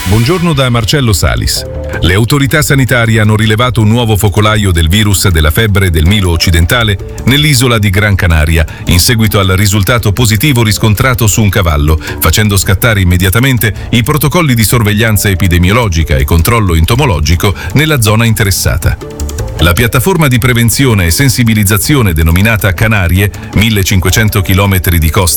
Buongiorno da Marcello Salis. Le autorità sanitarie hanno rilevato un nuovo focolaio del virus della febbre del Nilo occidentale nell'isola di Gran Canaria, in seguito al risultato positivo riscontrato su un cavallo, facendo scattare immediatamente i protocolli di sorveglianza epidemiologica e controllo entomologico nella zona interessata. La piattaforma di prevenzione e sensibilizzazione denominata Canarie, 1500 km di costa